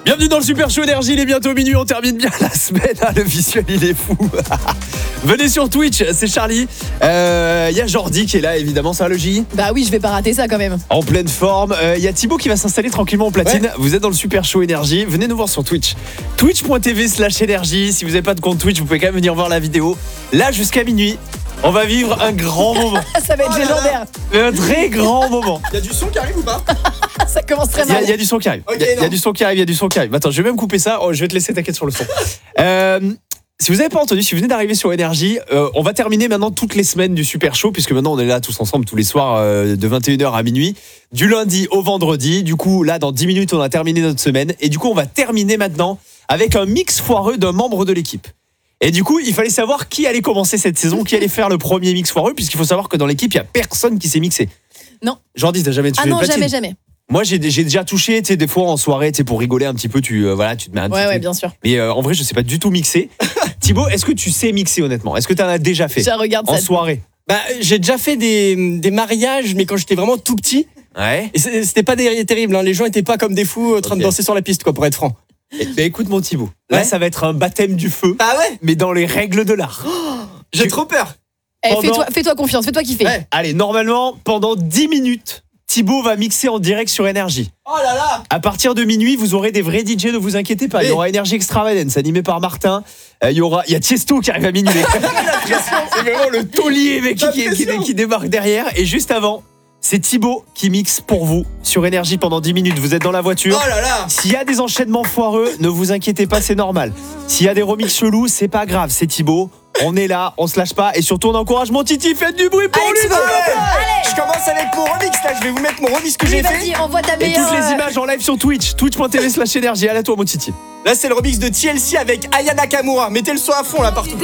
Bienvenue dans le Super Show Énergie, il est bientôt minuit, on termine bien la semaine, le visuel il est fou. Venez sur Twitch, c'est Charlie, y a Jordi qui est là évidemment, ça va le J? Bah oui, je vais pas rater ça quand même. En pleine forme, y a Thibaut qui va s'installer tranquillement en platine, ouais. Vous êtes dans le Super Show Énergie, venez nous voir sur Twitch, twitch.tv/énergie, si vous n'avez pas de compte Twitch, vous pouvez quand même venir voir la vidéo. Là jusqu'à minuit, on va vivre un grand moment. Ça va être légendaire. Un très grand moment. Il y a du son qui arrive ou pas? Ça commence très mal. Il y a du son qui arrive. Il y a du son qui arrive. Attends, je vais même couper ça. Je vais te laisser, t'inquiète sur le son. Si vous n'avez pas entendu, si vous venez d'arriver sur Énergie, on va terminer maintenant toutes les semaines du Super Show, puisque maintenant on est là tous ensemble tous les soirs de 21h à minuit, du lundi au vendredi. Du coup, là, dans 10 minutes, on a terminé notre semaine. Et du coup, on va terminer maintenant avec un mix foireux d'un membre de l'équipe. Et du coup, il fallait savoir qui allait commencer cette saison, qui allait faire le premier mix foireux, puisqu'il faut savoir que dans l'équipe, il n'y a personne qui s'est mixé. Non. Jordi, t'as jamais touché? Ah non, jamais. Moi, j'ai déjà touché, tu sais, des fois en soirée, tu sais, pour rigoler un petit peu, tu te mets un petit peu. Ouais, bien sûr. Mais en vrai, je sais pas du tout mixer. Thibaut, est-ce que tu sais mixer honnêtement? Est-ce que tu en as déjà fait? Je regarde en ça. soirée? Bah, j'ai déjà fait des mariages, mais quand j'étais vraiment tout petit. Ouais. Et c'était pas terrible, hein. Les gens étaient pas comme des fous en train de danser sur la piste, quoi, pour être franc. Bah écoute mon Thibaut, là ça va être un baptême du feu. Ah ouais? Mais dans les règles de l'art. J'ai trop peur. Fais-toi confiance, fais-toi kiffer. Ouais. Allez, normalement, pendant 10 minutes, Thibaut va mixer en direct sur Énergie. Oh là là! À partir de minuit, vous aurez des vrais DJ, ne vous inquiétez pas. Il y aura Énergie Extravagance, animé par Martin. Il y a Tiesto qui arrive à minuit. C'est vraiment le taulier mec, qui débarque derrière. Et juste avant, c'est Thibaut qui mixe pour vous sur Énergie pendant 10 minutes. Vous êtes dans la voiture. Oh là là! S'il y a des enchaînements foireux, ne vous inquiétez pas, c'est normal. S'il y a des remixes chelous, c'est pas grave, c'est Thibaut. On est là, on se lâche pas. Et surtout, on encourage mon Titi. Faites du bruit pour lui. Allez. Je commence avec mon remix là. Je vais vous mettre mon remix que j'ai fait. Vas-y, envoie ta Et meilleure. toutes les images en live sur Twitch. Twitch.tv/énergie. Allez à toi, mon Titi. Là, c'est le remix de TLC avec Aya Nakamura. Mettez le son à fond là partout.